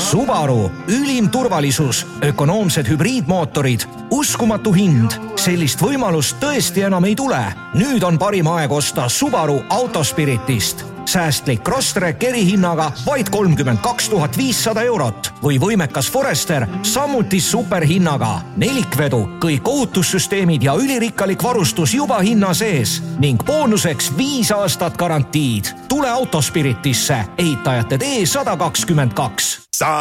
Subaru, ülim turvalisus, ökonoomsed hübriidmootorid, uskumatu hind. Sellist võimalust tõesti enam ei tule. Nüüd on parim aeg osta Subaru Autospiritist. Säästlik Crosstrek erihinnaga vaid 32 500 eurot või võimekas Forester samuti superhinnaga. Nelikvedu, kõik ohutussüsteemid ja ülirikkalik varustus juba hinna sees ning boonuseks 5 aastat garantiid. Tule Autospiritisse, ehitajate tee 122.